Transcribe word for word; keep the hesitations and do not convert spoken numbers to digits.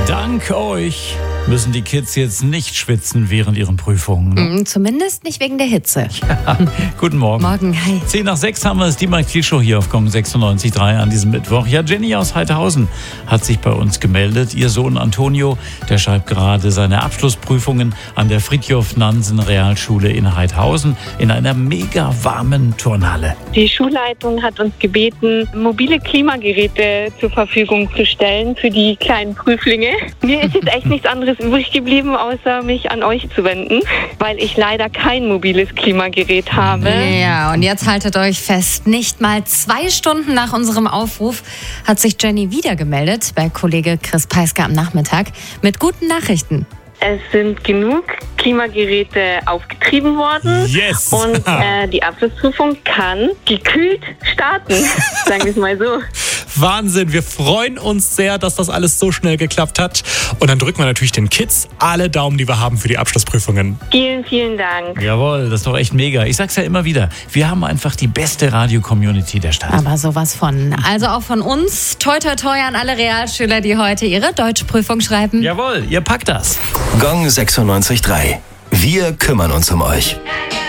Dank euch müssen die Kids jetzt nicht schwitzen während ihren Prüfungen. Ne? Mm, zumindest nicht wegen der Hitze. Ja, guten Morgen. Morgen, hi. Zehn nach sechs haben wir es, die Mike-Show hier auf Gong sechsundneunzig Komma drei an diesem Mittwoch. Ja, Jenny aus Heidhausen hat sich bei uns gemeldet. Ihr Sohn Antonio, der schreibt gerade seine Abschlussprüfungen an der Fridtjof-Nansen-Realschule in Heidhausen in einer mega warmen Turnhalle. Die Schulleitung hat uns gebeten, mobile Klimageräte zur Verfügung zu stellen für die kleinen Prüflinge. Mir ist jetzt echt nichts anderes übrig geblieben, außer mich an euch zu wenden, weil ich leider kein mobiles Klimagerät habe. Ja, und jetzt haltet euch fest, nicht mal zwei Stunden nach unserem Aufruf hat sich Jenny wieder gemeldet bei Kollege Chris Peiske am Nachmittag mit guten Nachrichten. Es sind genug Klimageräte aufgetrieben worden. Yes! Und äh, die Abschlussprüfung kann gekühlt starten, sagen wir es mal so. Wahnsinn, wir freuen uns sehr, dass das alles so schnell geklappt hat. Und dann drücken wir natürlich den Kids alle Daumen, die wir haben für die Abschlussprüfungen. Vielen, vielen Dank. Jawohl, das ist doch echt mega. Ich sag's ja immer wieder, wir haben einfach die beste Radio-Community der Stadt. Aber sowas von. Also auch von uns, toi toi toi an alle Realschüler, die heute ihre Deutschprüfung schreiben. Jawohl, ihr packt das. Gong sechsundneunzig Komma drei. Wir kümmern uns um euch.